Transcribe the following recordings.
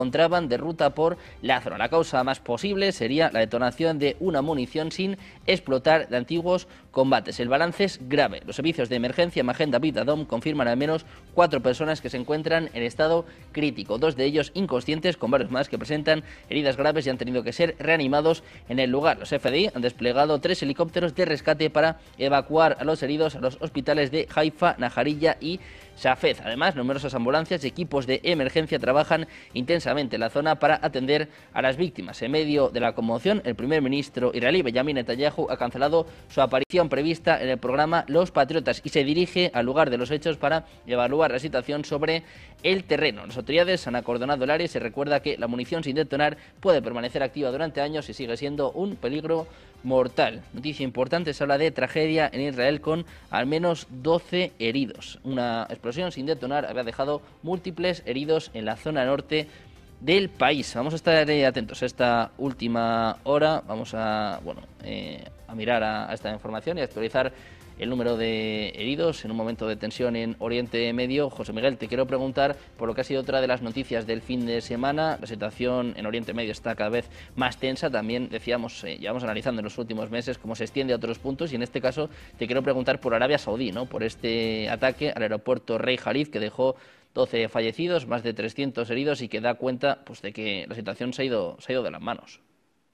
encontraban de ruta por la zona. La causa más posible sería la detonación de una munición sin explotar de antiguos combates. El balance es grave. Los servicios de emergencia Magen David Adom confirman al menos 4 personas que se encuentran en estado crítico, 2 de ellos inconscientes, con varios más que presentan heridas graves y han tenido que ser reanimados en el lugar. Los FDI han desplegado 3 helicópteros de rescate para evacuar a los heridos a los hospitales de Haifa, Najarilla y Shafed. Además, numerosas ambulancias y equipos de emergencia trabajan intensamente en la zona para atender a las víctimas. En medio de la conmoción, el primer ministro israelí Benjamin Netanyahu ha cancelado su aparición prevista en el programa Los Patriotas y se dirige al lugar de los hechos para evaluar la situación sobre el terreno. Las autoridades han acordonado el área y se recuerda que la munición sin detonar puede permanecer activa durante años y sigue siendo un peligro mortal. Noticia importante, se habla de tragedia en Israel con al menos 12 heridos. Una explosión sin detonar había dejado múltiples heridos en la zona norte del país. Vamos a estar atentos a esta última hora. Vamos a mirar a esta información y a actualizar el número de heridos en un momento de tensión en Oriente Medio. José Miguel, te quiero preguntar por lo que ha sido otra de las noticias del fin de semana. La situación en Oriente Medio está cada vez más tensa. También decíamos, llevamos analizando en los últimos meses cómo se extiende a otros puntos y en este caso te quiero preguntar por Arabia Saudí, ¿no? Por este ataque al aeropuerto Rey Khalid que dejó 12 fallecidos, más de 300 heridos y que da cuenta pues, de que la situación se ha ido de las manos.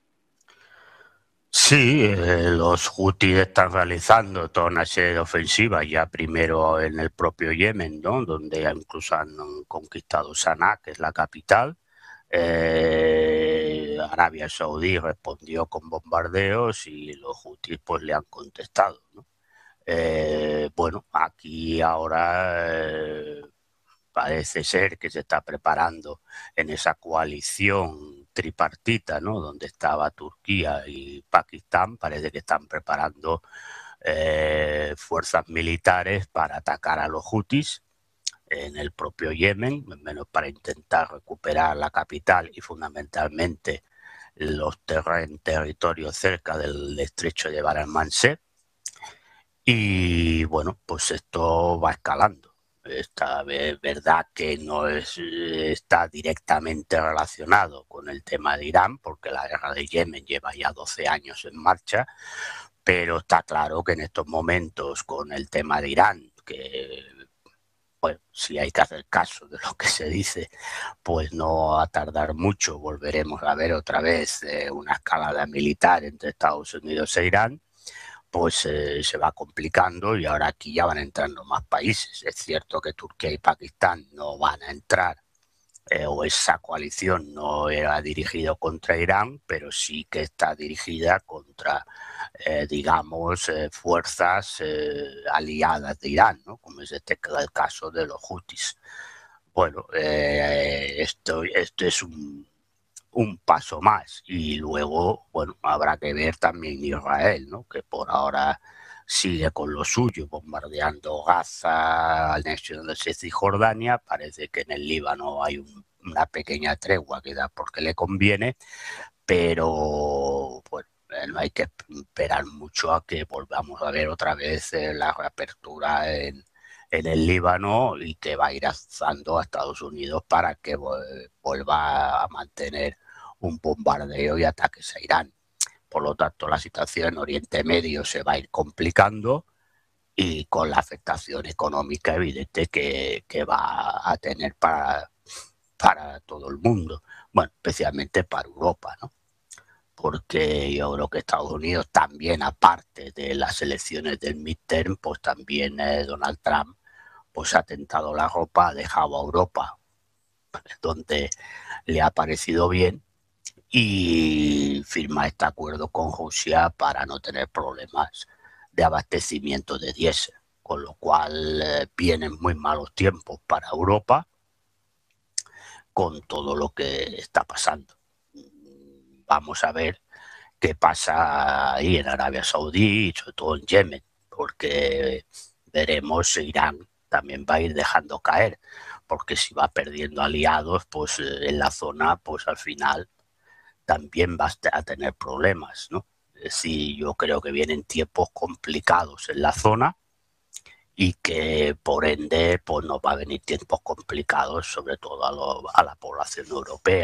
Sí, los Houthis están realizando toda una serie de ofensivas, ya primero en el propio Yemen, ¿no? Donde incluso han conquistado Sanaa, que es la capital. Arabia Saudí respondió con bombardeos y los Houthis pues le han contestado, ¿no? Aquí ahora parece ser que se está preparando en esa coalición tripartita, ¿no? Donde estaba Turquía y Pakistán, parece que están preparando fuerzas militares para atacar a los Houthis en el propio Yemen, menos para intentar recuperar la capital y fundamentalmente los territorios cerca del estrecho de Bab el-Mandeb. Y bueno, pues esto va escalando. Esta es verdad que no está directamente relacionado con el tema de Irán, porque la guerra de Yemen lleva ya 12 años en marcha, pero está claro que en estos momentos con el tema de Irán, que bueno, si hay que hacer caso de lo que se dice, pues no va a tardar mucho, volveremos a ver otra vez una escalada militar entre Estados Unidos e Irán, pues se va complicando y ahora aquí ya van entrando más países. Es cierto que Turquía y Pakistán no van a entrar, o esa coalición no era dirigida contra Irán, pero sí que está dirigida contra, fuerzas aliadas de Irán, ¿no? Como es el caso de los Houthis. Bueno, esto es un paso más y luego, bueno, habrá que ver también Israel, ¿no? Que por ahora sigue con lo suyo, bombardeando Gaza, anexión de Cisjordania. Parece que en el Líbano hay una pequeña tregua que da porque le conviene, pero bueno, no hay que esperar mucho a que volvamos a ver otra vez la reapertura en el Líbano y que va a ir avanzando a Estados Unidos para que vuelva a mantener un bombardeo y ataques a Irán. Por lo tanto, la situación en Oriente Medio se va a ir complicando y con la afectación económica evidente que va a tener para todo el mundo, bueno, especialmente para Europa, ¿no? Porque yo creo que Estados Unidos también, aparte de las elecciones del midterm, pues también Donald Trump pues ha tentado la ropa, ha dejado a Europa donde le ha parecido bien y firma este acuerdo con Rusia para no tener problemas de abastecimiento de diésel, con lo cual vienen muy malos tiempos para Europa con todo lo que está pasando. Vamos a ver qué pasa ahí en Arabia Saudí y sobre todo en Yemen, porque veremos si Irán también va a ir dejando caer, porque si va perdiendo aliados, pues en la zona, pues al final también va a tener problemas, ¿no? Es decir, yo creo que vienen tiempos complicados en la zona y que por ende pues nos va a venir tiempos complicados, sobre todo a la población europea.